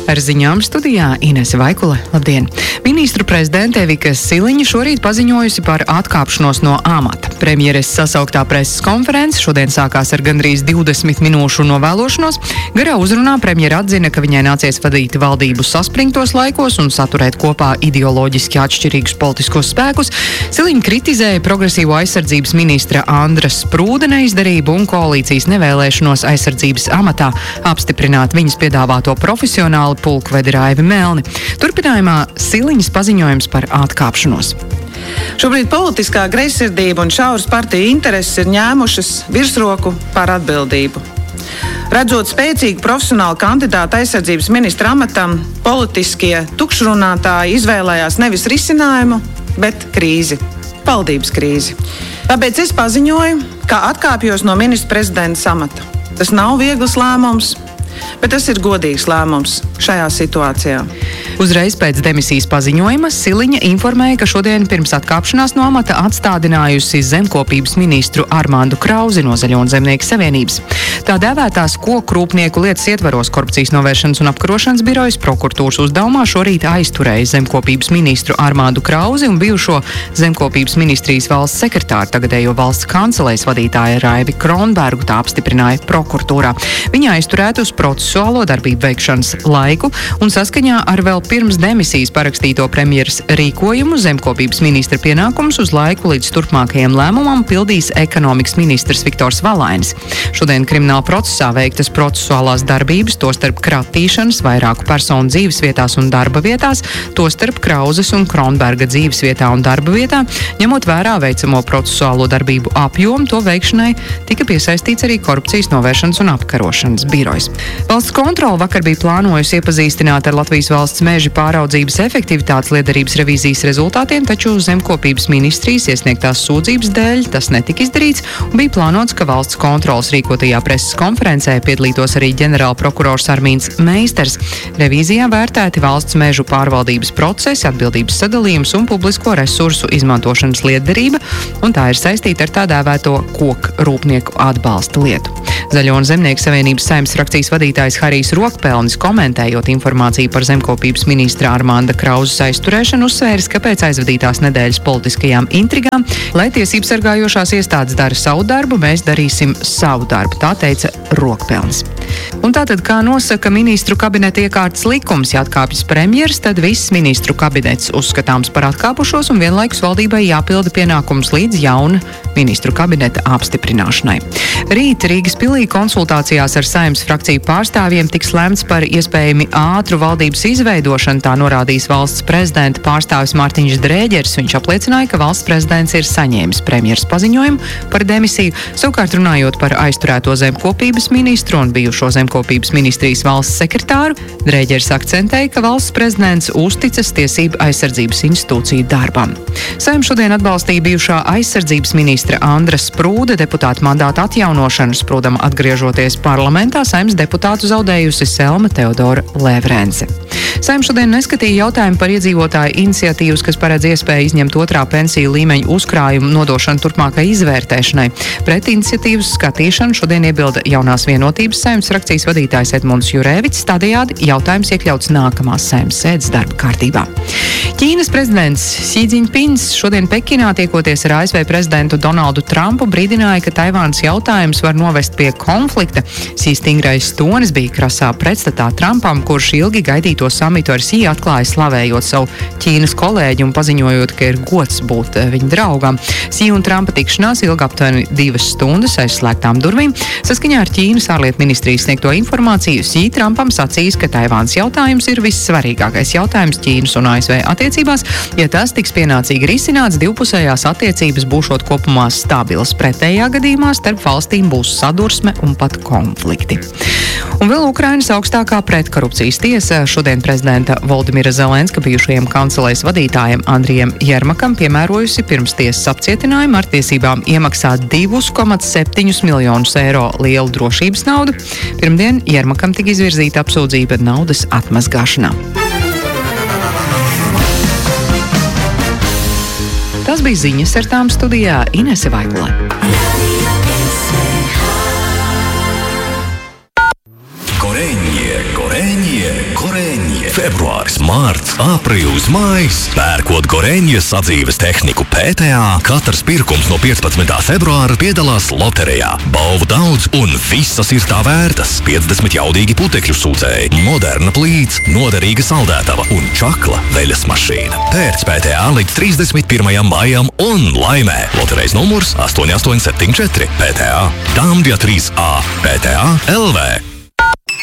Ar ziņām studijā Inese Vaikule. Labdien! Ministru prezidente Evika Siliņa šorīt paziņojusi par atkāpšanos no amata. Premjeres sasauktā preses konference šodien sākās ar gandrīz 20 minūšu novēlošanos. Garā uzrunā premjera atzina, ka viņai nācies vadīt valdību saspringtos laikos un saturēt kopā ideoloģiski atšķirīgus politiskos spēkus. Siliņa kritizēja progresīvo aizsardzības ministra Andra Sprūda neizdarību un koalīcijas nevēlēšanos aizsardzības amatā apstiprināt viņas piedāvāto profesionāli pulkvedi Raivi Melni. Turpinājumā Siliņas paziņojums par atkāpšanos. Šobrīd politiskā greizsirdība un šauras partiju intereses ir ņēmušas virsroku pār atbildību. Redzot spēcīgu profesionālu kandidātu aizsardzības ministra amatam, politiskie tukšrunātāji izvēlējās nevis risinājumu, bet krīzi. Valdības krīzi. Tāpēc es paziņoju, ka atkāpjos no ministra prezidenta amata. Tas nav viegls lēmums, bet tas ir godīgs lēmums šajā situācijā. Uzreiz pēc demisijas paziņojuma Siliņa informēja, ka šodien pirms atkāpšanās no amata atstādinājusi zemkopības ministru Armāndu Krauzi no Zaļo un Zemnieku savienības. Tā dēvētās koku rūpnieku lietas ietvaros Korupcijas novēršanas un apkarošanas birojas prokuratūras uzdevumā šorīt aizturēja zemkopības ministru Armāndu Krauzi un bijušo zemkopības ministrijas valsts sekretāru, tagadējo valsts kancelējas vadītāju Raivi Kronbergu, tā apstiprināja prokuratūrā. Viņa aizturēta uz procesuālo darbību veikšanas laiku un saskaņā ar vēl pirms demisijas parakstīto premjeras rīkojumu zemkopības ministra pienākumus uz laiku līdz turpmākajam lēmumam pildīs ekonomikas ministrs Viktors Valainis. Šodien krimināla procesā veiktas procesuālās darbības, tostarp kratīšanas vairāku personu dzīvesvietās un darba vietās, tostarp Krauzes un Kronberga dzīvesvietā un darba vietā. Ņemot vērā veicamo procesuālo darbību apjomu, to veikšanai tika piesaistīts arī Korupcijas novēršanas un apkarošanas birojs. Valsts kontrole vakar bija plānojusi iepazīstināt ar Latvijas valsts meža pāraudzības efektivitātes lietderības revīzijas rezultātiem, taču zemkopības ministrijas iesniegtās sūdzības dēļ tas netika izdarīts un bija plānots, ka valsts kontroles rīkotajā preses konferencē piedalītos arī ģenerālprokurors Armīns Meisters. Revīzijā vērtēti valsts mežu pārvaldības procesi, atbildības sadalījums un publisko resursu izmantošanas lietderība, un tā ir saistīta ar tā dēvēto koku rūpnieku atbalsta lietu. Zaļo un Zemnieku savienības Saeimas frakcijas vadītājs Harijs Rokpelnis, komentējot informāciju par zemkopības ministra Armanda Krauzes aizturēšanu, uzsvēris, ka pēc aizvadītās nedēļas politiskajām intrigām, lai tiesības sargājošās iestādes dara savu darbu, mēs darīsim savu darbu, tā teica Rokpelnis. Un tātad, kā nosaka ministru kabineta iekārtas likums, ja atkāpjas premjeras, tad viss ministru kabinets uzskatāms par atkāpušos un vienlaikus valdībai jāpilda pienākums līdz jauna ministru kabineta apstiprināšanai. Rīt Rīgas pilī konsultācijās ar Saeimas frakciju pārstāvjiem tiks lemts par iespējami ātru valdības izveidošanu, tā norādījis valsts prezidenta pārstāvis Mārtiņš Drēģers. Viņš apliecināja, ka valsts prezidents ir saņēmis premjeras paziņojumu par demisiju. Savukārt runājot par aizturēto zemkopības ministru un bijušo zemkopības ministrijas valsts sekretāru, Drēģers akcentēja, ka valsts prezidents uzticas tiesību aizsardzības institūciju darbam. Saeima šodien atbalstīja bijušā aizsardzības ministra Andra Sprūda deputāta mandāta atjaunošanu. Sprūdam atgriežoties parlamentā, Saeimas deputātu zaudējusi Selma Teodora Lēvrense. Saeima šodien neskatīja jautājumu par iedzīvotāju iniciatīvas, kas paredz iespēju izņemt otrā pensiju līmeņa uzkrājumu nodošanu turpmākai izvērtēšanai. Pret iniciatīvas skatīšanu šodien iebilda jaunās vienotības Saeimas frakcijas vadītājs Edmunds Jurēvics, tādējādi jautājums iekļauts nākamās Saeimas sēdes darba kārtībā. Ķīnas prezidents Xi Jinpings šodien Pekinā tiekoties ar ASV prezidentu Donaldu Trumpu brīdināja, ka Taivānas jautājums var novest pie konflikta. Xi stingrais tonis bija krasā pretstatā Trumpam, kurš ilgi gaidīto samitu ar Xi atklāja slavējot savu Ķīnas kolēģi un paziņojot, ka ir gods būt viņa draugam. Xi un Trumpa tikšanās ilga aptuveni 2 stundas aiz slēgtām durvīm. Saskaņā ar Ķīnas ārlietu ministrijas sniegto informāciju, Xi Trumpam sacījis, ka Taivānas jautājums ir vissvarīgākais jautājums Ķīnas un ASV attiecībās. Ja tas tiks pienācīgi risināts, divpusējās attiecības būšot kopumā stabilas. Pretējā gadījumā starp valstīm būs sadursme un pat konflikti. Un vēl Ukrainas augstākā pretkorupcijas tiesa šodien prezidenta Voldimira Zelenska bijušajiem kancelējas vadītājiem Andrijam Jermakam piemērojusi pirms tiesas apcietinājumu ar tiesībām iemaksāt 2,7 miljonus eiro lielu drošības naudu. Pirmdien Jermakam tika izvirzīta apsūdzība naudas atmazgāšanā. Tas bija ziņas, ar tām studijā Inese Vaikule. Corenie. Goreņie. Februāris, marts, aprīlis, maijs. Pērkot Goreņas sadzīves tehniku PTA, katrs pirkums no 15. februāra piedalās loterijā. Balvu daudz un visas ir tā vērtas. 50 jaudīgi putekļu sūcēji, moderna plīts, noderīga saldētava un čakla veļas mašīna. Pērc PTA līdz 31. maijam un laimē. Loterejas numurs 8874 PTA. Damdja 3A PTA LV.